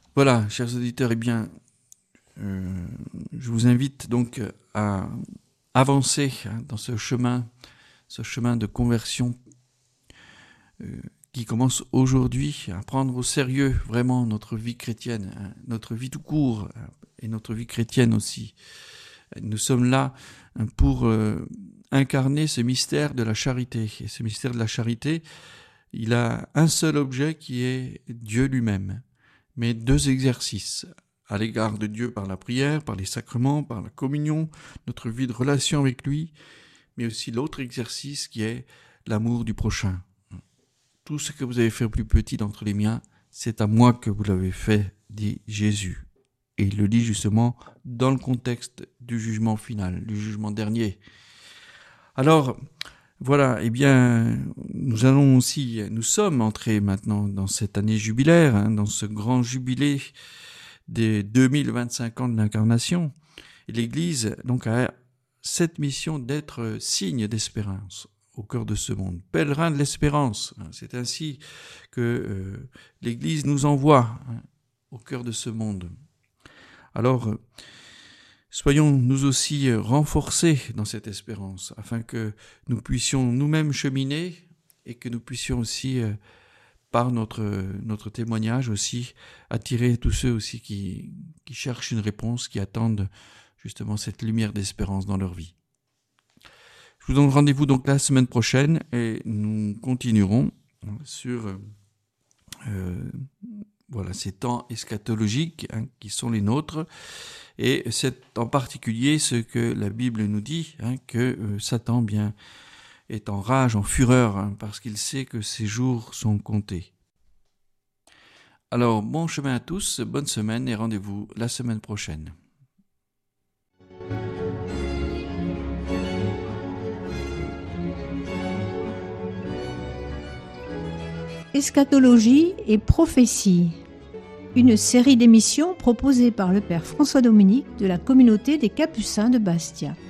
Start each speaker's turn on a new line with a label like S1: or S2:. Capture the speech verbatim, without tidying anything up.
S1: Voilà, chers auditeurs, eh bien, euh, je vous invite donc à avancer hein, dans ce chemin, ce chemin de conversion euh, qui commence aujourd'hui, à prendre au sérieux vraiment notre vie chrétienne, hein, notre vie tout court hein, et notre vie chrétienne aussi. Nous sommes là hein, pour euh, incarner ce mystère de la charité. Et ce mystère de la charité, il a un seul objet qui est Dieu lui-même, mais deux exercices à l'égard de Dieu par la prière, par les sacrements, par la communion, notre vie de relation avec lui, mais aussi l'autre exercice qui est l'amour du prochain. Tout ce que vous avez fait au plus petit d'entre les miens, c'est à moi que vous l'avez fait, dit Jésus. Et il le dit justement dans le contexte du jugement final, du jugement dernier. Alors, voilà, eh bien, nous allons aussi, nous sommes entrés maintenant dans cette année jubilaire, hein, dans ce grand jubilé des deux mille vingt-cinq ans de l'incarnation. Et l'Église, donc, a cette mission d'être signe d'espérance au cœur de ce monde, pèlerin de l'espérance. C'est ainsi que euh, l'Église nous envoie hein, au cœur de ce monde. Alors, euh, soyons nous aussi renforcés dans cette espérance, afin que nous puissions nous-mêmes cheminer et que nous puissions aussi, euh, par notre, notre témoignage aussi, attirer tous ceux aussi qui, qui cherchent une réponse, qui attendent justement cette lumière d'espérance dans leur vie. Je vous donne rendez-vous donc la semaine prochaine et nous continuerons sur euh, voilà, ces temps eschatologiques hein, qui sont les nôtres et c'est en particulier ce que la Bible nous dit, hein, que euh, Satan bien, est en rage, en fureur, hein, parce qu'il sait que ses jours sont comptés. Alors, bon chemin à tous, bonne semaine et rendez-vous la semaine prochaine.
S2: Eschatologie et prophétie, une série d'émissions proposée par le Père François Dominique de la communauté des Capucins de Bastia.